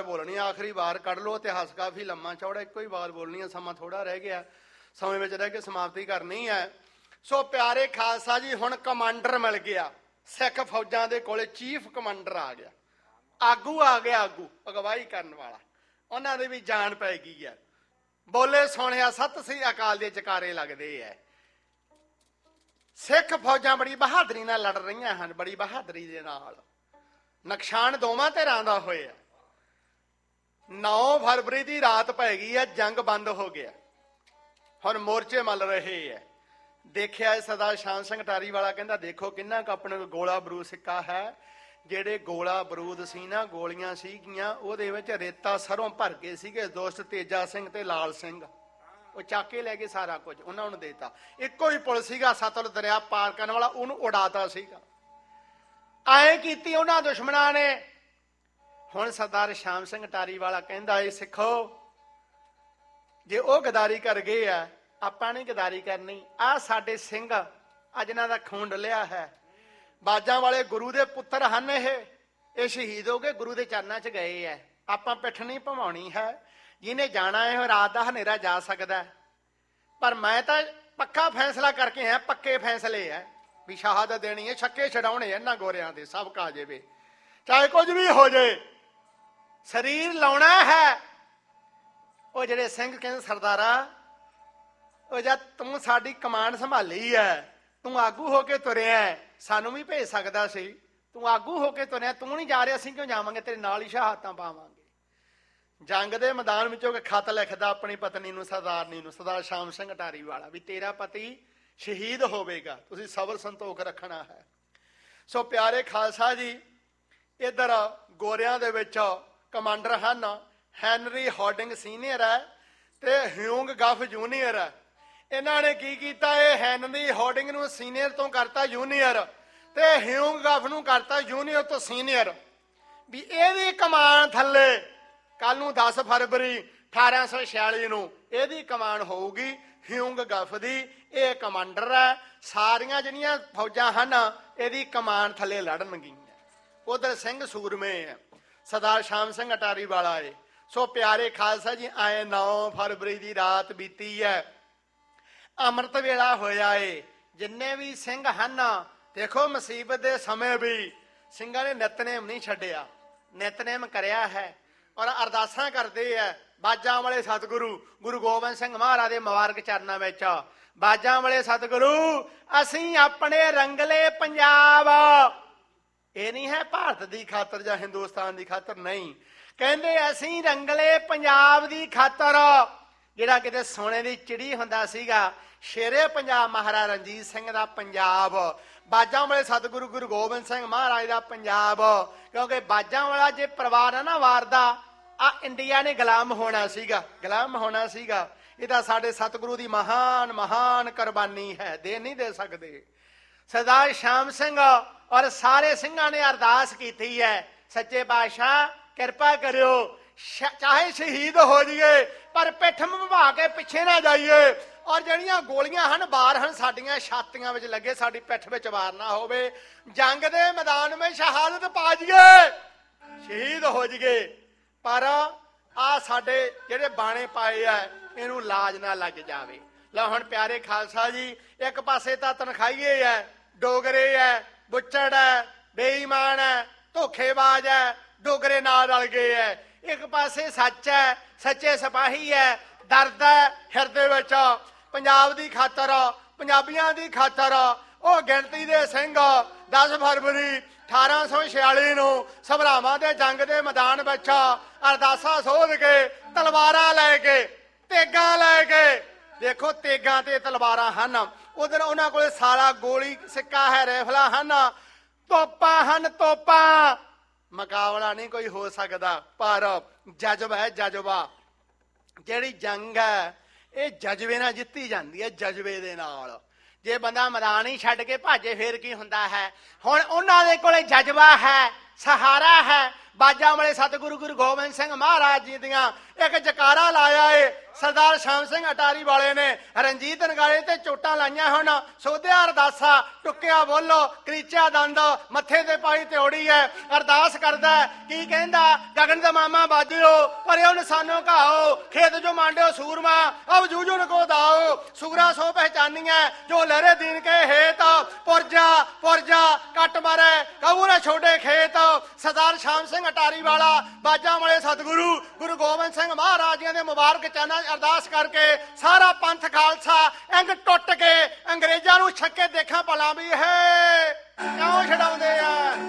ਬੋਲਣੀ, ਆਖਰੀ ਵਾਰ ਕੱਢ ਲਓ। ਇਤਿਹਾਸ ਕਾਫੀ ਲੰਮਾ ਚੌੜਾ, ਇੱਕੋ ਹੀ ਵਾਰ ਬੋਲਣੀ ਹੈ, ਸਮਾਂ ਥੋੜਾ ਰਹਿ ਗਿਆ, ਸਮੇਂ ਵਿੱਚ ਰਹਿ ਕੇ ਸਮਾਪਤੀ ਕਰਨੀ ਹੈ। ਸੋ ਪਿਆਰੇ ਖਾਲਸਾ ਜੀ, ਹੁਣ ਕਮਾਂਡਰ ਮਿਲ ਗਿਆ ਸਿੱਖ ਫੌਜਾਂ ਦੇ ਕੋਲੇ, ਚੀਫ ਕਮਾਂਡਰ ਆ ਗਿਆ, ਆਗੂ ਆ ਗਿਆ, ਆਗੂ ਅਗਵਾਈ ਕਰਨ ਵਾਲਾ। ਉਹਨਾਂ ਦੀ ਵੀ ਜਾਨ ਪੈ ਗਈ ਹੈ। ਬੋਲੇ ਸੁਣਿਆ ਸਤਿ ਸ੍ਰੀ ਅਕਾਲ ਦੇ ਜਕਾਰੇ ਲੱਗਦੇ ਹੈ। ਸਿੱਖ ਫੌਜਾਂ ਬੜੀ ਬਹਾਦਰੀ ਨਾਲ ਲੜ ਰਹੀਆਂ ਹਨ, ਬੜੀ ਬਹਾਦਰੀ ਦੇ ਨਾਲ। ਨੁਕਸਾਨ ਦੋਵਾਂ ਧਿਰਾਂ ਦਾ ਹੋਇਆ। 9 ਫਰਵਰੀ ਦੀ ਰਾਤ ਪੈ ਗਈ ਹੈ, ਜੰਗ ਬੰਦ ਹੋ ਗਿਆ। ਹੁਣ ਮੋਰਚੇ ਮੱਲ ਰਹੇ ਹੈ। ਦੇਖਿਆ ਸਰਦਾਰ ਸ਼ਾਮ ਸਿੰਘ ਅਟਾਰੀ ਵਾਲਾ ਕਹਿੰਦਾ, ਦੇਖੋ ਕਿੰਨਾ ਕੁ ਆਪਣੇ ਕੋਲ ਗੋਲਾ ਬਰੂਦ ਸਿੱਕਾ ਹੈ। ਜਿਹੜੇ ਗੋਲਾ ਬਰੂਦ ਸੀ ਨਾ, ਗੋਲੀਆਂ ਸੀਗੀਆਂ, ਉਹਦੇ ਵਿੱਚ ਰੇਤਾ ਸਰੋਂ ਭਰ ਕੇ ਸੀਗੇ। ਦੋਸਤ ਤੇਜਾ ਸਿੰਘ ਤੇ ਲਾਲ ਸਿੰਘ ਉਹ ਚੱਕ ਕੇ ਲੈ ਗਏ ਸਾਰਾ ਕੁਝ, ਉਹਨਾਂ ਨੂੰ ਦੇਤਾ। ਇੱਕੋ ਹੀ ਪੁਲ ਸੀਗਾ ਸਤਲੁਜ ਦਰਿਆ ਪਾਰ ਕਰਨ ਵਾਲਾ, ਉਹਨੂੰ ਉਡਾਤਾ ਸੀਗਾ। ਐਂ ਕੀਤੀ ਉਹਨਾਂ ਦੁਸ਼ਮਣਾਂ ਨੇ। ਹੁਣ ਸਰਦਾਰ ਸ਼ਾਮ ਸਿੰਘ ਅਟਾਰੀ ਵਾਲਾ ਕਹਿੰਦਾ, ਇਹ ਸਿੱਖੋ, ਜੇ ਉਹ ਗਦਾਰੀ ਕਰ ਗਏ ਆ, ਆਪਾਂ ਨੇ ਗਦਾਰੀ ਕਰਨੀ। ਆਹ ਸਾਡੇ ਸਿੰਘ ਅੱਜ ਇਹਨਾਂ ਦਾ ਖੂਨ ਡੁੱਲਿਆ ਹੈ। ਬਾਜਾਂ ਵਾਲੇ ਗੁਰੂ ਦੇ ਪੁੱਤਰ ਹਨ। ਇਹ ਸ਼ਹੀਦ ਹੋ ਗਏ, ਗੁਰੂ ਦੇ ਚਰਨਾਂ 'ਚ ਗਏ ਹੈ। ਆਪਾਂ ਪਿੱਠ ਨਹੀਂ ਭਵਾਉਣੀ ਹੈ। ਜਿਹਨੇ ਜਾਣਾ ਹੈ ਉਹ ਰਾਤ ਦਾ ਹਨੇਰਾ ਜਾ ਸਕਦਾ, ਪਰ ਮੈਂ ਤਾਂ ਪੱਕਾ ਫੈਸਲਾ ਕਰਕੇ ਹੈ, ਪੱਕੇ ਫੈਸਲੇ ਹੈ ਵੀ ਸ਼ਹਾਦਤ ਦੇਣੀ ਹੈ। ਛੱਕੇ ਛਡਾਉਣੇ ਇਹਨਾਂ ਗੋਰਿਆਂ ਦੇ, ਸਭ ਕਾ ਜਾਵੇ, ਚਾਹੇ ਕੁਝ ਵੀ ਹੋ ਜਾਏ, ਸਰੀਰ ਲਾਉਣਾ ਹੈ। ਉਹ ਜਿਹੜੇ ਸਿੰਘ ਕਹਿੰਦੇ, ਸਰਦਾਰਾ, ਉਹ ਜਦ ਤੂੰ ਸਾਡੀ ਕਮਾਂਡ ਸੰਭਾਲੀ ਹੈ, ਤੂੰ ਆਗੂ ਹੋ ਕੇ ਤੁਰਿਆ, ਸਾਨੂੰ ਵੀ ਭੇਜ ਸਕਦਾ ਸੀ। ਤੂੰ ਆਗੂ ਹੋ ਕੇ ਤੁਰਿਆ, ਤੂੰ ਨਹੀਂ ਜਾ ਰਿਹਾ, ਅਸੀਂ ਕਿਉਂ ਜਾਵਾਂਗੇ? ਤੇਰੇ ਨਾਲ ਹੀ ਸ਼ਹਾਦਤਾਂ ਪਾਵਾਂਗੇ। ਜੰਗ ਦੇ ਮੈਦਾਨ ਵਿੱਚੋਂ ਖਤ ਲਿਖਦਾ ਆਪਣੀ ਪਤਨੀ ਨੂੰ, ਸਰਦਾਰਨੀ ਨੂੰ, ਸਰਦਾਰ ਸ਼ਾਮ ਸਿੰਘ ਅਟਾਰੀ ਵਾਲਾ, ਵੀ ਤੇਰਾ ਪਤੀ ਸ਼ਹੀਦ ਹੋਵੇਗਾ, ਤੁਸੀਂ ਸਬਰ ਸੰਤੋਖ ਰੱਖਣਾ ਹੈ। ਸੋ ਪਿਆਰੇ ਖਾਲਸਾ ਜੀ, ਇੱਧਰ ਗੋਰਿਆਂ ਦੇ ਵਿੱਚ ਕਮਾਂਡਰ ਹਨ ਹੈਨਰੀ ਹਾਰਡਿੰਗ ਸੀਨੀਅਰ ਹੈ ਤੇ ਹਿਊਂਗ ਗਫ ਜੂਨੀਅਰ ਹੈ। ਇਹਨਾਂ ਨੇ ਕੀ ਕੀਤਾ, ਇਹ ਹੈਨਰੀ ਹਾਰਡਿੰਗ ਨੂੰ ਸੀਨੀਅਰ ਤੋਂ ਕਰਤਾ ਜੂਨੀਅਰ, ਤੇ ਹਿਊਂਗ ਗਫ ਨੂੰ ਕਰਤਾ ਜੂਨੀਅਰ ਤੋਂ ਸੀਨੀਅਰ, ਵੀ ਇਹਦੀ ਕਮਾਨ ਥੱਲੇ ਕੱਲ ਨੂੰ 10 ਫਰਵਰੀ 1846 ਨੂੰ ਇਹਦੀ ਕਮਾਨ ਹੋਊਗੀ ਹਿਊਂਗ ਗਫ ਦੀ। ਇਹ ਕਮਾਂਡਰ ਹੈ। ਸਾਰੀਆਂ ਜਿਹੜੀਆਂ ਫੌਜਾਂ ਹਨ ਇਹਦੀ ਕਮਾਨ ਥੱਲੇ ਲੜਨਗੀਆਂ। ਉਧਰ ਸਿੰਘ ਸੂਰਮੇ ਹੈ, ਸਰਦਾਰ ਸ਼ਾਮ ਸਿੰਘ ਅਟਾਰੀ ਵਾਲਾ ਹੈ। ਸੋ ਪਿਆਰੇ ਖਾਲਸਾ ਜੀ, ਆਏ 9 ਫਰਵਰੀ ਦੀ ਰਾਤ ਬੀਤੀ ਹੈ, ਅੰਮ੍ਰਿਤ ਵੇਲਾ ਹੋਇਆ ਏ। ਜਿੰਨੇ ਵੀ ਸਿੰਘ ਹਨ, ਦੇਖੋ ਮੁਸੀਬਤ ਦੇ ਸਮੇਂ ਵੀ ਸਿੰਘਾਂ ਨੇ ਨਿਤਨੇਮ ਨਹੀਂ ਛੱਡਿਆ, ਨਿਤਨੇਮ ਕਰਿਆ ਹੈ ਔਰ ਅਰਦਾਸਾਂ ਕਰਦੇ ਹੈ। ਬਾਜਾਂ ਵਾਲੇ ਸਤਿਗੁਰੂ ਗੁਰੂ ਗੋਬਿੰਦ ਸਿੰਘ ਮਹਾਰਾਜ ਦੇ ਮੁਬਾਰਕ ਚਰਨਾਂ ਵਿੱਚ, ਬਾਜਾਂ ਵਾਲੇ ਸਤਿਗੁਰੂ, ਅਸੀਂ ਆਪਣੇ ਰੰਗਲੇ ਪੰਜਾਬ, ਇਹ ਨਹੀਂ ਹੈ ਭਾਰਤ ਦੀ ਖਾਤਰ ਜਾਂ ਹਿੰਦੁਸਤਾਨ ਦੀ ਖਾਤਰ, ਨਹੀਂ, ਕਹਿੰਦੇ ਅਸੀਂ ਰੰਗਲੇ ਪੰਜਾਬ ਦੀ ਖਾਤਰ। ਜਿਹੜਾ ਕਿਤੇ ਸੋਨੇ ਦੀ ਚਿੜੀ ਹੁੰਦਾ ਸੀਗਾ, ਸ਼ੇਰੇ ਪੰਜਾਬ ਮਹਾਰਾਜਾ ਰਣਜੀਤ ਸਿੰਘ ਦਾ ਪੰਜਾਬ, ਬਾਜਾਂ ਵਾਲੇ ਸਤਿਗੁਰੂ ਗੁਰੂ ਗੋਬਿੰਦ ਸਿੰਘ ਮਹਾਰਾਜ ਦਾ ਪੰਜਾਬ। ਕਿਉਂਕਿ ਬਾਜਾਂ ਵਾਲਾ ਜੇ ਪਰਿਵਾਰ ਹੈ ਨਾ ਵਾਰਦਾ, ਆ ਇੰਡੀਆ ਨੇ ਗੁਲਾਮ ਹੋਣਾ ਸੀਗਾ, ਗੁਲਾਮ ਹੋਣਾ ਸੀਗਾ। ਇਹ ਤਾਂ ਸਾਡੇ ਸਤਿਗੁਰੂ ਦੀ ਮਹਾਨ ਮਹਾਨ ਕੁਰਬਾਨੀ ਹੈ, ਦੇ ਨਹੀਂ ਦੇ ਸਕਦੇ। ਸਰਦਾਰ ਸ਼ਾਮ ਸਿੰਘ ਔਰ ਸਾਰੇ ਸਿੰਘਾਂ ਨੇ ਅਰਦਾਸ ਕੀਤੀ ਹੈ, ਸੱਚੇ ਪਾਤਸ਼ਾਹ ਕਿਰਪਾ ਕਰਿਓ, ਚਾਹੇ ਸ਼ਹੀਦ ਹੋ ਜਾਈਏ ਪਰ ਪਿੱਠ ਭਵਾ ਕੇ ਪਿੱਛੇ ਨਾ ਜਾਈਏ। ਔਰ ਜਿਹੜੀਆਂ ਗੋਲੀਆਂ ਹਨ ਬਾਹਰ ਹਨ, ਸਾਡੀਆਂ ਛਾਤੀਆਂ ਵਿੱਚ ਲੱਗੇ, ਸਾਡੀ ਪਿੱਠ ਵਿੱਚ ਵਾਰ ਨਾ ਹੋਵੇ। ਜੰਗ ਦੇ ਮੈਦਾਨ ਵਿੱਚ ਸ਼ਹਾਦਤ ਪਾ ਜਾਈਏ, ਸ਼ਹੀਦ ਹੋ ਜਾਈਏ, ਪਰ ਆ ਸਾਡੇ ਜਿਹੜੇ ਬਾਣੇ ਪਾਏ ਆ ਇਹਨੂੰ ਲਾਜ ਨਾ ਲੱਗ ਜਾਵੇ। ਲਓ ਹੁਣ ਪਿਆਰੇ ਖਾਲਸਾ ਜੀ, ਇੱਕ ਪਾਸੇ ਤਾਂ ਤਨਖਾਹੀਏ ਹੈ, ਡੋਗਰੇ ਹੈ, ਬੁੱਚੜ ਹੈ, ਬੇਈਮਾਨ ਹੈ, ਧੋਖੇਬਾਜ਼ ਹੈ, ਡੋਗਰੇ ਨਾਲ ਰਲ ਗਏ ਹੈ। ਇੱਕ ਪਾਸੇ ਸੱਚ ਹੈ, ਸੱਚੇ ਸਿਪਾਹੀ ਹੈ, ਦਰਦ ਹੈ ਹਿਰਦੇ ਵਿੱਚ ਪੰਜਾਬ ਦੀ ਖਾਤਰ, ਪੰਜਾਬੀਆਂ ਦੀ ਖਾਤਰ। ਉਹ ਗਿਣਤੀ ਦੇ ਸਿੰਘ 10 ਫਰਵਰੀ 1846 ਨੂੰ ਸਭਰਾਵਾਂ ਦੇ ਜੰਗ ਦੇ ਮੈਦਾਨ ਵਿੱਚ ਅਰਦਾਸਾਂ ਸੋਧ ਕੇ, ਤਲਵਾਰਾਂ ਲੈ ਕੇ, ਤੇਗਾਂ ਲੈ ਕੇ, ਦੇਖੋ ਤੇਗਾਂ ਤੇ ਤਲਵਾਰਾਂ ਹਨ, ਉਧਰ ਉਹਨਾਂ ਕੋਲੇ ਸਾਰਾ ਗੋਲੀ ਸਿੱਕਾ ਹੈ, ਰਾਈਫਲਾਂ ਹਨ, ਤੋਪਾਂ ਹਨ, ਤੋਪਾਂ। ਮੁਕਾਬਲਾ ਨਹੀਂ ਕੋਈ ਹੋ ਸਕਦਾ, ਪਰ ਜਜ਼ਬਾ ਹੈ, ਜਜ਼ਬਾ। ਜਿਹੜੀ ਜੰਗ ਹੈ ਇਹ ਜਜ਼ਬੇ ਨਾਲ ਜਿੱਤੀ ਜਾਂਦੀ ਹੈ, ਜਜ਼ਬੇ ਦੇ ਨਾਲ। ਜੇ ਬੰਦਾ ਮੈਦਾਨ ਹੀ ਛੱਡ ਕੇ ਭਾਜੇ ਫੇਰ ਕੀ ਹੁੰਦਾ ਹੈ। ਹੁਣ ਉਹਨਾਂ ਦੇ ਕੋਲੇ ਜਜ਼ਬਾ ਹੈ, ਸਹਾਰਾ ਹੈ ਬਾਜਾਂ ਵਾਲੇ ਸਤਿਗੁਰੂ ਗੁਰੂ ਗੋਬਿੰਦ ਸਿੰਘ ਮਹਾਰਾਜ ਜੀ ਦੀਆਂ। ਇੱਕ ਜਕਾਰਾ ਲਾਇਆ ਏ ਸਰਦਾਰ ਸ਼ਾਮ ਸਿੰਘ ਅਟਾਰੀ ਵਾਲੇ ਨੇ, ਰਣਜੀਤ ਨਗਾਰੇ ਤੇ ਚੋਟਾਂ ਲਾਈਆਂ ਹੁਣ, ਸੋਧਿਆ ਅਰਦਾਸਾ, ਟੁੱਕਿਆ ਬੋਲੋ, ਕਰੀਚਿਆ ਦੰਦ, ਮੱਥੇ ਤੇ ਪਾਈ ਤਿਉੜੀ ਹੈ। ਅਰਦਾਸ ਕਰਦਾ ਕੀ ਕਹਿੰਦਾ, ਗਗਨ ਦਾ ਮਾਮਾ ਬਾਜਿਓ ਪਰਿਓ ਨਿਸ਼ਾਨੋ ਘਾਓ, ਖੇਤ ਜੋ ਮਾਂਡਿਓ ਸੂਰਮਾ ਅਬ ਜੂਝੂ ਨਕੋ ਦਾਓ, ਸੂਰਾ ਸੋ ਪਹਿਚਾਨੀਆਂ ਜੋ ਲਹਿਰੇ ਦੀਨ ਕੇ ਹੇਤ, ਪੁਰਜਾ ਕੱਟ ਮਾਰੇ ਕਬੂ ਨਾ ਛੋਡੇ ਖੇਤ। ਸਰਦਾਰ ਸ਼ਾਮ ਸਿੰਘ ਅਟਾਰੀ ਵਾਲਾ ਬਾਜਾਂ ਵਾਲੇ ਸਤਿਗੁਰੂ ਗੁਰੂ ਗੋਬਿੰਦ ਸਿੰਘ ਮਹਾਰਾਜ ਜੀ ਦੇ ਮੁਬਾਰਕ ਚਰਨਾਂ 'ਚ ਅਰਦਾਸ ਕਰਕੇ ਸਾਰਾ ਪੰਥ ਖਾਲਸਾ ਇੰਗ ਟੁੱਟ ਕੇ ਅੰਗਰੇਜ਼ਾਂ ਨੂੰ ਛੱਕੇ ਦੇਖਾਂ ਭਲਾ ਵੀ ਹੈ ਕਿਉਂ ਛਡਾਉਂਦੇ ਆ।